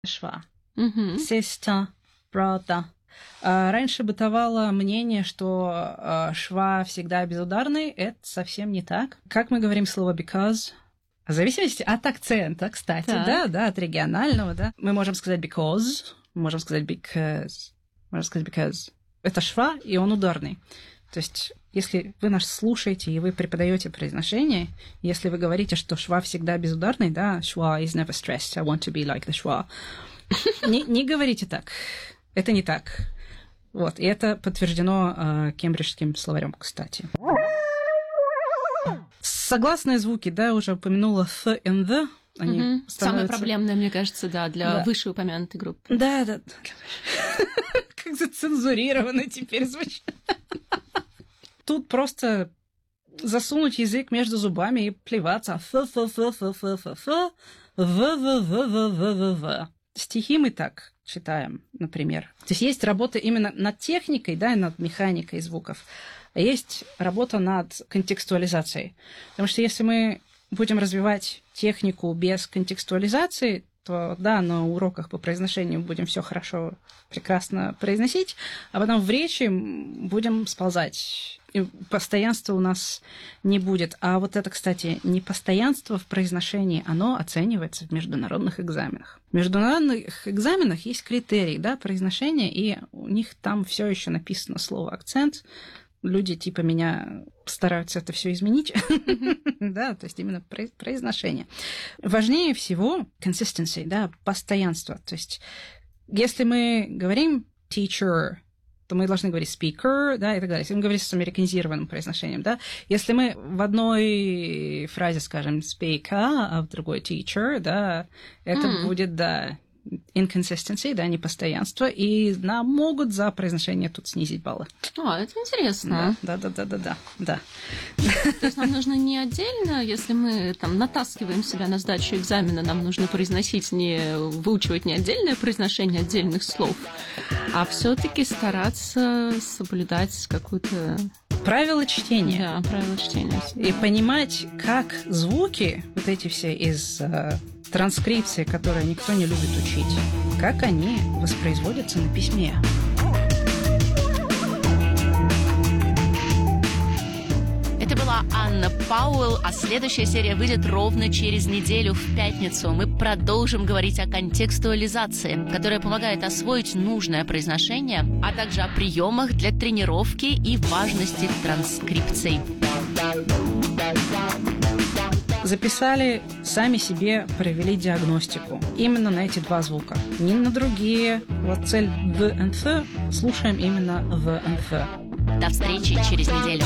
шва. Сестра, брата. Раньше бытовало мнение, что шва всегда безударный. Это совсем не так. Как мы говорим слово because? В зависимости от акцента, кстати, да, от регионального, да. Мы можем сказать because, можем сказать because, можем сказать because. Это шва, и он ударный. То есть, если вы нас слушаете и вы преподаете произношение, если вы говорите, что шва всегда безударный, да, шва is never stressed, I want to be like the шва, не говорите так. Это не так. Вот, и это подтверждено кембриджским словарем, кстати. Согласные звуки, да, уже упомянула th и the. Они Самое проблемное, мне кажется, да, для вышеупомянутой группы. Да. Как зацензурировано теперь звучит. Тут просто засунуть язык между зубами и плеваться. Стихи мы так читаем, например. То есть есть работа именно над техникой, да, и над механикой звуков, а есть работа над контекстуализацией. Потому что если мы будем развивать технику без контекстуализации, то да, на уроках по произношению будем все хорошо, прекрасно произносить, а потом в речи будем сползать. И постоянства у нас не будет. А вот это, кстати, непостоянство в произношении, оно оценивается в международных экзаменах. В международных экзаменах есть критерии, да, произношения, и у них там все еще написано слово акцент. Люди типа меня стараются это все изменить, да, то есть именно произношение. Важнее всего consistency, да, постоянство. То есть если мы говорим teacher, то мы должны говорить speaker, да, и так далее. Если мы говорим с американизированным произношением, да, если мы в одной фразе скажем speaker, а в другой teacher, да, это будет, да, inconsistency, да, непостоянство, и нам могут за произношение тут снизить баллы. Это интересно. Да. То есть нам нужно не отдельно, если мы там натаскиваем себя на сдачу экзамена, нам нужно выучивать не отдельное произношение отдельных слов, а все-таки стараться соблюдать какую-то... Правила чтения. Да, правила чтения. И понимать, как звуки, вот эти все из транскрипции, которые никто не любит учить, как они воспроизводятся на письме. Это была Анна Пауэлл, а следующая серия выйдет ровно через неделю в пятницу. Мы продолжим говорить о контекстуализации, которая помогает освоить нужное произношение, а также о приемах для тренировки и важности транскрипций. Записали, сами себе провели диагностику. Именно на эти два звука. Не на другие. Вот цель the and the. Слушаем именно the and the. До встречи через неделю.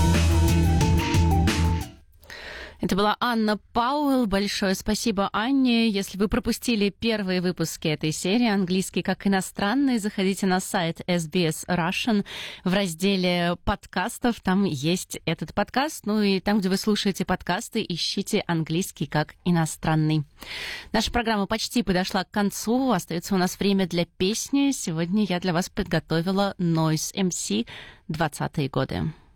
Это была Анна Пауэлл. Большое спасибо Анне. Если вы пропустили первые выпуски этой серии «Английский как иностранный», заходите на сайт SBS Russian в разделе подкастов. Там есть этот подкаст. Ну и там, где вы слушаете подкасты, ищите «Английский как иностранный». Наша программа почти подошла к концу. Остается у нас время для песни. Сегодня я для вас подготовила Noise MC 20-е годы.